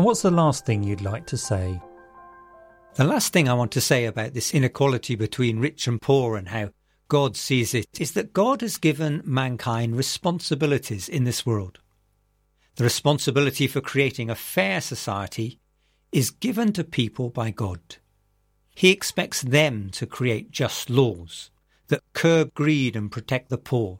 And what's the last thing you'd like to say? The last thing I want to say about this inequality between rich and poor and how God sees it is that God has given mankind responsibilities in this world. The responsibility for creating a fair society is given to people by God. He expects them to create just laws that curb greed and protect the poor.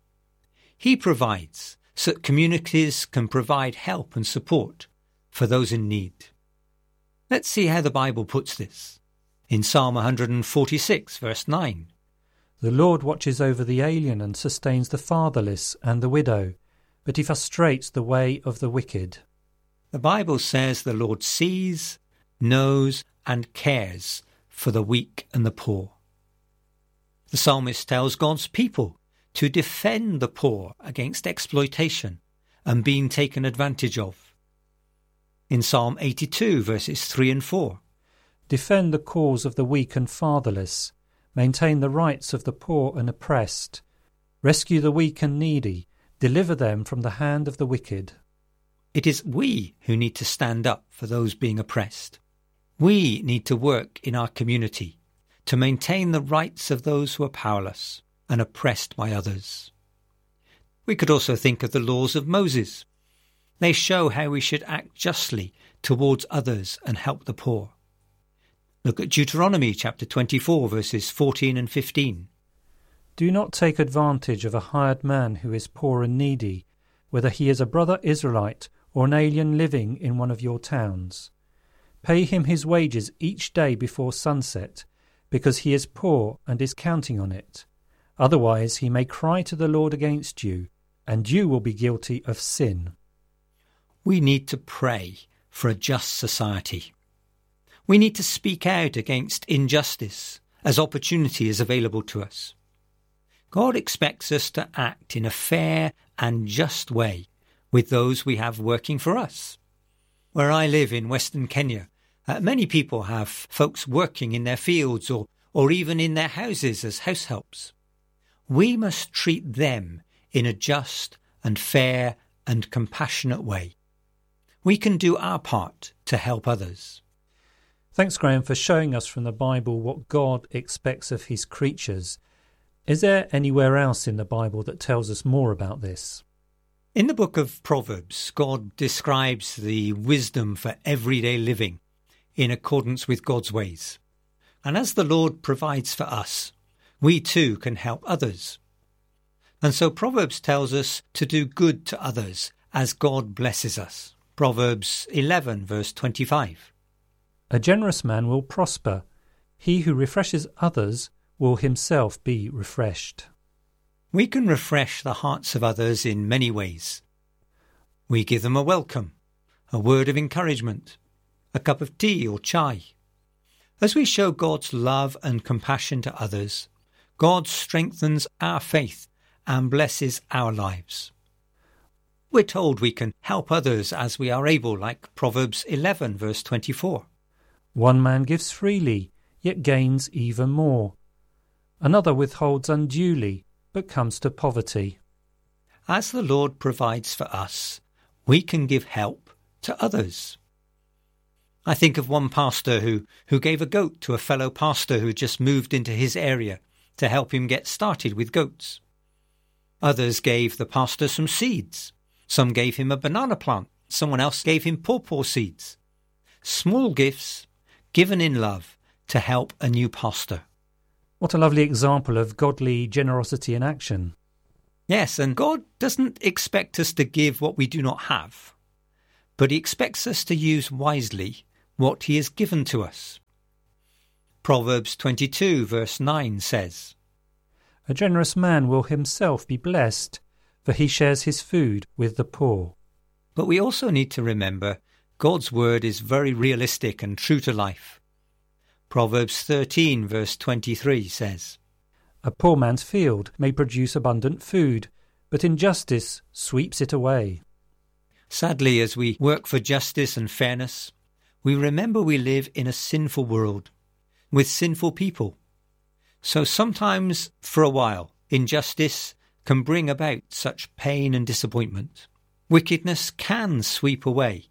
He provides so that communities can provide help and support for those in need. Let's see how the Bible puts this. In Psalm 146, verse 9. The Lord watches over the alien and sustains the fatherless and the widow, but he frustrates the way of the wicked. The Bible says the Lord sees, knows, and cares for the weak and the poor. The psalmist tells God's people to defend the poor against exploitation and being taken advantage of. In Psalm 82, verses 3 and 4. Defend the cause of the weak and fatherless. Maintain the rights of the poor and oppressed. Rescue the weak and needy. Deliver them from the hand of the wicked. It is we who need to stand up for those being oppressed. We need to work in our community to maintain the rights of those who are powerless and oppressed by others. We could also think of the laws of Moses. They show how we should act justly towards others and help the poor. Look at Deuteronomy chapter 24, verses 14 and 15. Do not take advantage of a hired man who is poor and needy, whether he is a brother Israelite or an alien living in one of your towns. Pay him his wages each day before sunset, because he is poor and is counting on it. Otherwise he may cry to the Lord against you, and you will be guilty of sin. We need to pray for a just society. We need to speak out against injustice as opportunity is available to us. God expects us to act in a fair and just way with those we have working for us. Where I live in Western Kenya, many people have folks working in their fields or even in their houses as house helps. We must treat them in a just and fair and compassionate way. We can do our part to help others. Thanks, Graham, for showing us from the Bible what God expects of his creatures. Is there anywhere else in the Bible that tells us more about this? In the book of Proverbs, God describes the wisdom for everyday living in accordance with God's ways. And as the Lord provides for us, we too can help others. And so Proverbs tells us to do good to others as God blesses us. Proverbs 11, verse 25. A generous man will prosper. He who refreshes others will himself be refreshed. We can refresh the hearts of others in many ways. We give them a welcome, a word of encouragement, a cup of tea or chai. As we show God's love and compassion to others, God strengthens our faith and blesses our lives. We're told we can help others as we are able, like Proverbs 11, verse 24. One man gives freely, yet gains even more. Another withholds unduly, but comes to poverty. As the Lord provides for us, we can give help to others. I think of one pastor who gave a goat to a fellow pastor who just moved into his area to help him get started with goats. Others gave the pastor some seeds. Some gave him a banana plant. Someone else gave him pawpaw seeds. Small gifts given in love to help a new pastor. What a lovely example of godly generosity in action. Yes, and God doesn't expect us to give what we do not have, but he expects us to use wisely what he has given to us. Proverbs 22, verse 9 says, A generous man will himself be blessed, for he shares his food with the poor. But we also need to remember God's word is very realistic and true to life. Proverbs 13, verse 23 says, A poor man's field may produce abundant food, but injustice sweeps it away. Sadly, as we work for justice and fairness, we remember we live in a sinful world with sinful people. So sometimes, for a while, injustice can bring about such pain and disappointment. Wickedness can sweep away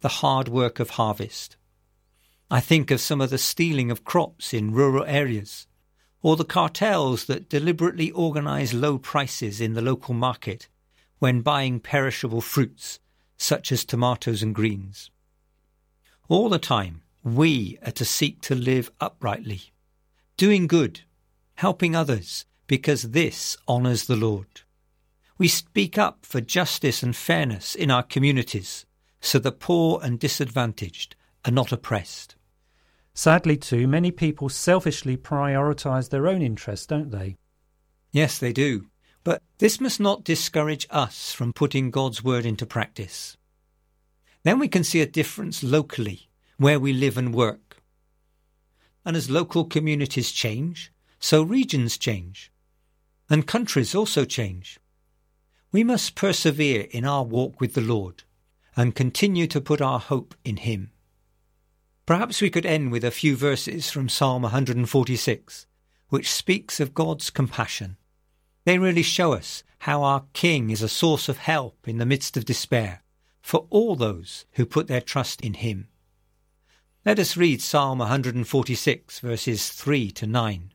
the hard work of harvest. I think of some of the stealing of crops in rural areas, or the cartels that deliberately organise low prices in the local market when buying perishable fruits such as tomatoes and greens. All the time, we are to seek to live uprightly, doing good, helping others, because this honours the Lord. We speak up for justice and fairness in our communities, so the poor and disadvantaged are not oppressed. Sadly, too, many people selfishly prioritise their own interests, don't they? Yes, they do. But this must not discourage us from putting God's word into practice. Then we can see a difference locally, where we live and work. And as local communities change, so regions change. And countries also change. We must persevere in our walk with the Lord and continue to put our hope in Him. Perhaps we could end with a few verses from Psalm 146, which speaks of God's compassion. They really show us how our King is a source of help in the midst of despair for all those who put their trust in Him. Let us read Psalm 146, verses 3 to 9.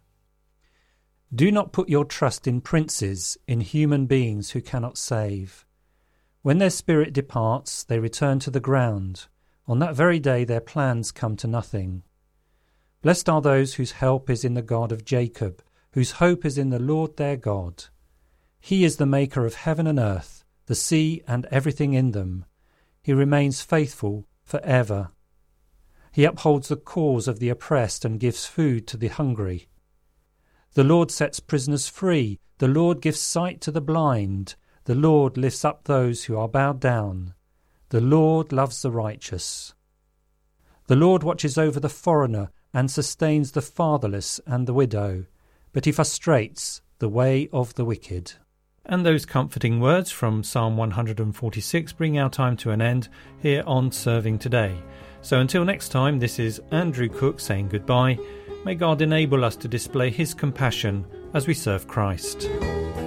Do not put your trust in princes, in human beings who cannot save. When their spirit departs, they return to the ground. On that very day their plans come to nothing. Blessed are those whose help is in the God of Jacob, whose hope is in the Lord their God. He is the maker of heaven and earth, the sea and everything in them. He remains faithful forever. He upholds the cause of the oppressed and gives food to the hungry. The Lord sets prisoners free. The Lord gives sight to the blind. The Lord lifts up those who are bowed down. The Lord loves the righteous. The Lord watches over the foreigner and sustains the fatherless and the widow, but He frustrates the way of the wicked. And those comforting words from Psalm 146 bring our time to an end here on Serving Today. So until next time, this is Andrew Cook saying goodbye. May God enable us to display His compassion as we serve Christ.